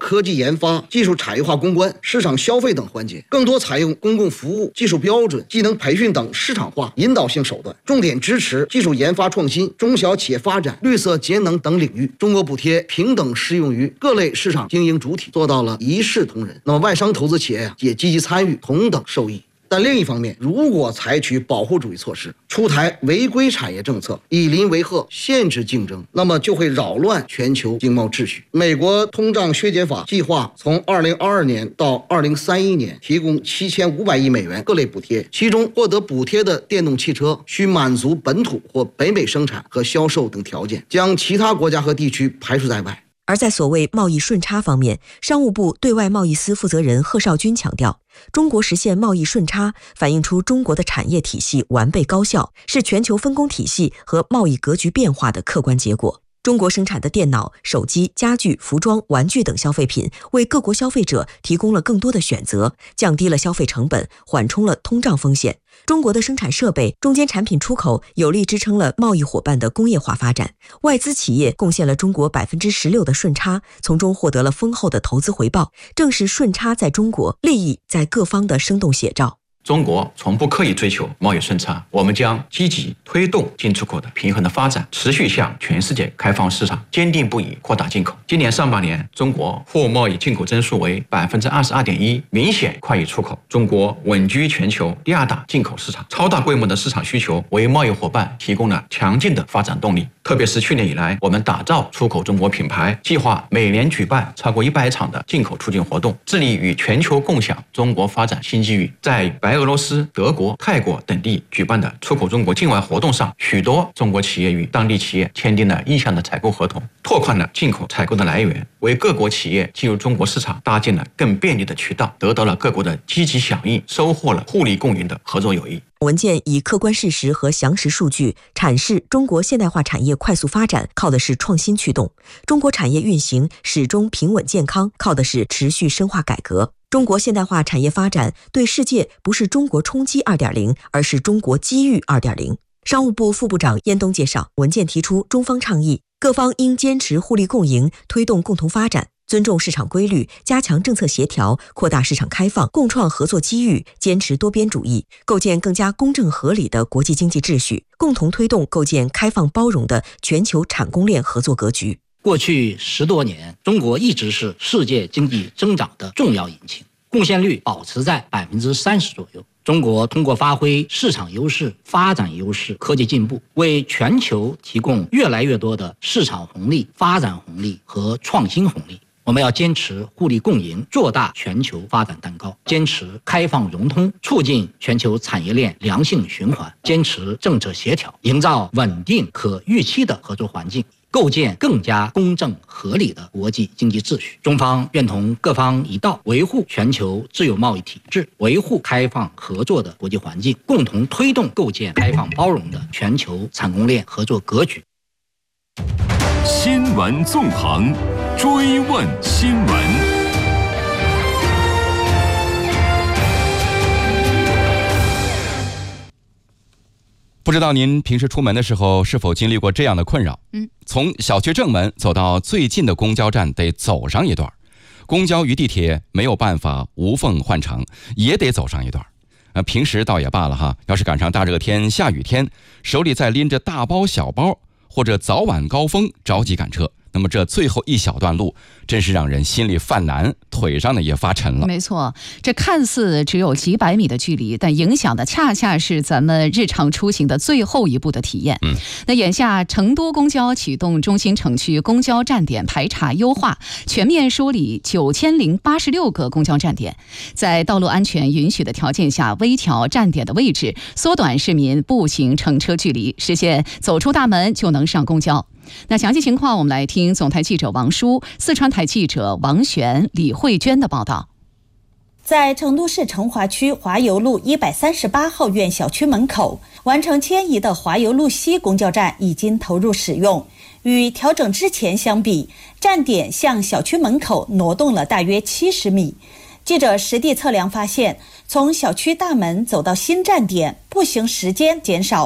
科技研发、技术产业化攻关、市场消费等环节，更多采用公共服务、技术标准、技能培训等市场化引导性手段，重点支持技术研发创新、中小企业发展、绿色节能等领域。中国补贴平等适用于各类市场经营主体，做到了一视同仁。那么外商投资企业也积极参与，同等受益。但另一方面，如果采取保护主义措施，出台违规产业政策，以邻为壑，限制竞争，那么就会扰乱全球经贸秩序。美国通胀削减法计划从2022年到2031年提供7500亿美元各类补贴，其中获得补贴的电动汽车需满足本土或北美生产和销售等条件，将其他国家和地区排除在外。 而在所谓贸易顺差方面，商务部对外贸易司负责人贺绍军强调，中国实现贸易顺差反映出中国的产业体系完备高效，是全球分工体系和贸易格局变化的客观结果。中国生产的电脑、手机、家具、服装、玩具等消费品为各国消费者提供了更多的选择，降低了消费成本，缓冲了通胀风险。中国的生产设备、中间产品出口有力支撑了贸易伙伴的工业化发展，外资企业贡献了中国16%的顺差，从中获得了丰厚的投资回报，正是顺差在中国，利益在各方的生动写照。 中国从不刻意追求贸易顺差，我们将积极推动进出口的平衡的发展，持续向全世界开放市场，坚定不移扩大进口。今年上半年，中国货贸易进口增速为22.1%，明显快于出口。中国稳居全球第2大进口市场，超大规模的市场需求为贸易伙伴提供了强劲的发展动力。特别是去年以来，我们打造出口中国品牌，计划每年举办超过100场的进口促进活动，致力与全球共享中国发展新机遇。在白俄罗斯、德国、泰国等地举办的出口中国境外活动上，许多中国企业与当地企业签订了意向的采购合同，拓宽了进口采购的来源，为各国企业进入中国市场搭建了更便利的渠道，得到了各国的积极响应，收获了互利共赢的合作友谊。 文件以客观事实和详实数据阐释中国现代化产业快速发展靠的是创新驱动，中国产业运行始终平稳健康靠的是持续深化改革。中国现代化产业发展对世界不是中国冲击 2.0， 而是中国机遇 2.0。 商务部副部长燕东介绍，文件提出中方倡议，各方应坚持互利共赢，推动共同发展，尊重市场规律，加强政策协调，扩大市场开放，共创合作机遇，坚持多边主义，构建更加公正合理的国际经济秩序，共同推动构建开放包容的全球产供链合作格局。 过去10多年，中国一直是世界经济增长的重要引擎，贡献率保持在30%左右。中国通过发挥市场优势、发展优势、科技进步，为全球提供越来越多的市场红利、发展红利和创新红利。我们要坚持互利共赢，做大全球发展蛋糕，坚持开放融通，促进全球产业链良性循环，坚持政策协调，营造稳定可预期的合作环境，构建更加公正合理的国际经济秩序。中方愿同各方一道，维护全球自由贸易体制，维护开放合作的国际环境，共同推动构建开放包容的全球产供链合作格局。 新闻纵横，追问新闻。不知道您平时出门的时候是否经历过这样的困扰？从小区正门走到最近的公交站得走上一段，公交与地铁没有办法无缝换乘，也得走上一段。平时倒也罢了哈，要是赶上大热天、下雨天，手里再拎着大包小包，或者早晚高峰着急赶车，那么这最后一小段路真是让人心里犯难，腿上呢也发沉了。 没错，这看似只有几百米的距离，但影响的恰恰是咱们日常出行的最后一步的体验。那眼下成都公交启动中心城区公交站点排查优化，全面梳理9086个公交站点，在道路安全允许的条件下，微调站点的位置，缩短市民步行乘车距离，实现走出大门就能上公交。那详细情况我们来听总台记者王舒、四川台记者王璇、李慧娟的报道。 在成都市成华区华油路138号院小区门口完成迁移的华油路西公交站已经投入使用，与调整之前相比，站点向小区门口挪动了大约70米。记者实地测量发现，从小区大门走到新站点步行时间减少，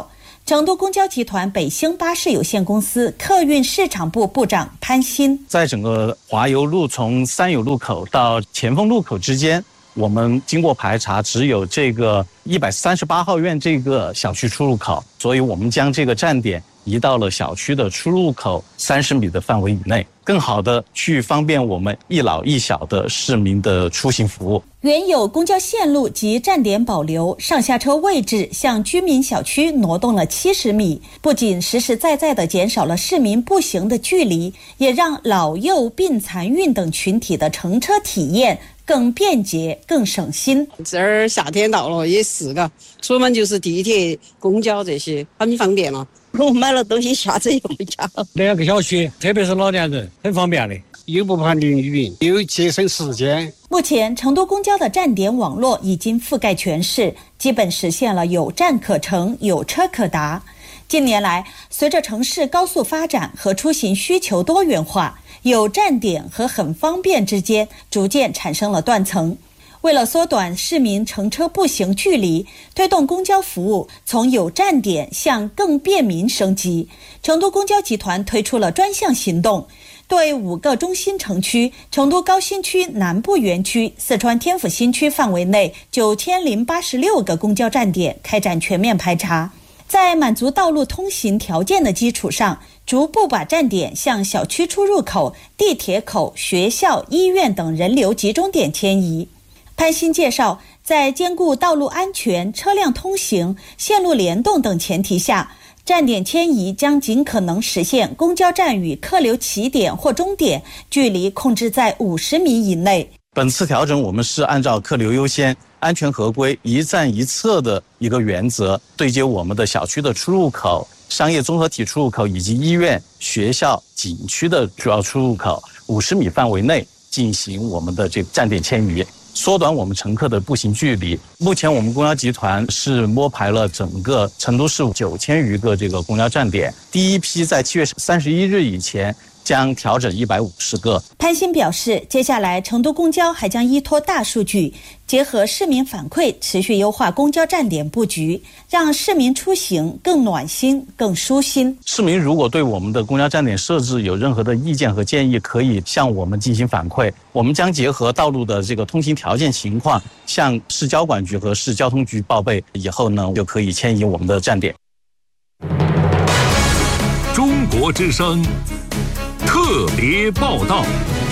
成都公交集团北星巴士有限公司客运市场部部长潘鑫， 在整个华油路从三友路口到前锋路口之间，我们经过排查，只有这个138号院这个小区出入口，所以我们将这个站点移到了小区的出入口30米的范围以内，更好的去方便我们一老一小的市民的出行服务。 原有公交线路及站点保留，上下车位置向居民小区挪动了70米，不仅实实在在地减少了市民步行的距离，也让老幼病残孕等群体的乘车体验更便捷、更省心。 这儿夏天到了也是个，出门就是地铁、公交这些，很方便了。我买了东西下车就回家了。 2个小区，特别是老年人，很方便的，又不怕淋雨，又节省时间。 目前，成都公交的站点网络已经覆盖全市，基本实现了有站可乘、有车可达。近年来，随着城市高速发展和出行需求多元化，有站点和很方便之间逐渐产生了断层。为了缩短市民乘车步行距离，推动公交服务从有站点向更便民升级，成都公交集团推出了专项行动，对5个中心城区、成都高新区南部园区、四川天府新区范围内9086个公交站点开展全面排查，在满足道路通行条件的基础上，逐步把站点向小区出入口、地铁口、学校、医院等人流集中点迁移。潘鑫介绍，在兼顾道路安全、车辆通行、线路联动等前提下，站点迁移将尽可能实现公交站与客流起点或终点距离控制在50米以内。 本次调整我们是按照客流优先、安全合规、一站一侧的一个原则，对接我们的小区的出入口、商业综合体出入口以及医院、学校、景区的主要出入口50米范围内进行我们的这个站点迁移，缩短我们乘客的步行距离。目前我们公交集团是摸排了整个成都市9000余个这个公交站点，第一批在7月31日以前将调整150个。 潘鑫表示，接下来成都公交还将依托大数据，结合市民反馈，持续优化公交站点布局，让市民出行更暖心、更舒心。 市民如果对我们的公交站点设置有任何的意见和建议，可以向我们进行反馈，我们将结合道路的这个通行条件情况，向市交管局和市交通局报备，以后呢就可以迁移我们的站点。 中国之声特别报道。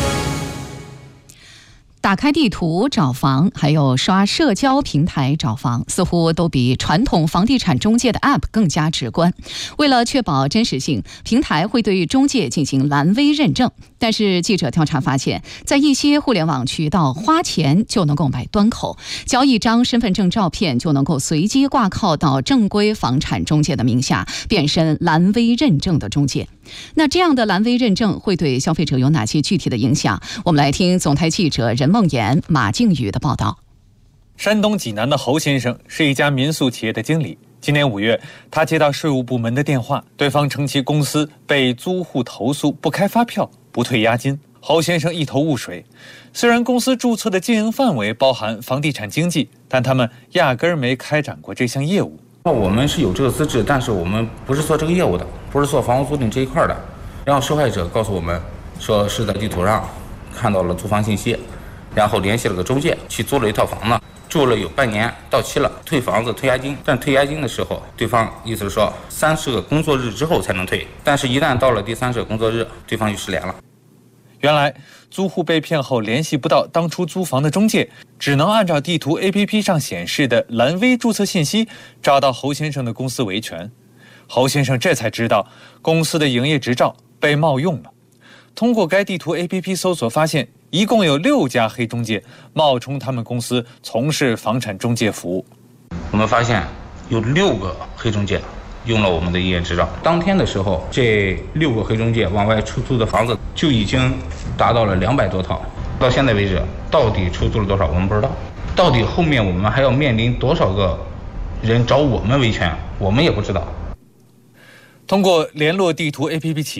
打开地图找房，还有刷社交平台找房，似乎都比传统房地产中介的 App 更加直观。为了确保真实性，平台会对中介进行蓝 V 认证。但是记者调查发现，在一些互联网渠道，花钱就能够买端口，交一张身份证照片就能够随机挂靠到正规房产中介的名下，变身蓝 V 认证的中介。那这样的蓝 V 认证会对消费者有哪些具体的影响？我们来听总台记者任梦妍、马靖宇的报道。 山东济南的侯先生是一家民宿企业的经理。今年5月，他接到税务部门的电话，对方称其公司被租户投诉不开发票、不退押金。侯先生一头雾水。虽然公司注册的经营范围包含房地产经纪，但他们压根儿没开展过这项业务。 我们是有这个资质，但是我们不是做这个业务的，不是做房屋租赁这一块的。然后受害者告诉我们说是在地图上看到了租房信息，然后联系了个中介去租了一套房子，住了有半年，到期了，退房子退押金。但退押金的时候，对方意思是说30个工作日之后才能退，但是一旦到了第30个工作日，对方就失联了。 原来租户被骗后联系不到当初租房的中介，只能按照地图 APP 上显示的蓝 V 注册信息找到侯先生的公司维权。侯先生这才知道公司的营业执照被冒用了。通过该地图 APP 搜索发现，一共有6家黑中介冒充他们公司从事房产中介服务。 我们发现有6个黑中介用了我们的营业执照。当天的时候，这6个黑中介往外出租的房子就已经达到了200多套。到现在为止，到底出租了多少我们不知道，到底后面我们还要面临多少个人找我们维权，我们也不知道。 通过联络地图 APP 企业，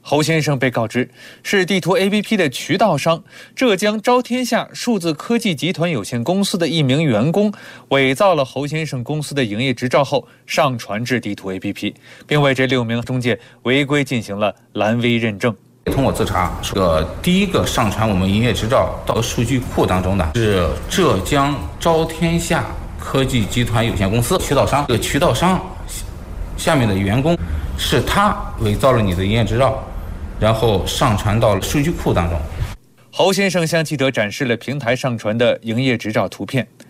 侯先生被告知是地图 APP 的渠道商浙江招天下数字科技集团有限公司的一名员工，伪造了侯先生公司的营业执照后上传至地图 APP， 并为这6名中介违规进行了蓝 V 认证。 通过自查，第一个上传我们营业执照到数据库当中的是浙江招天下科技集团有限公司渠道商。这个渠道商下面的员工是他伪造了你的营业执照，然后上传到了数据库当中。 侯先生向记者展示了平台上传的营业执照图片，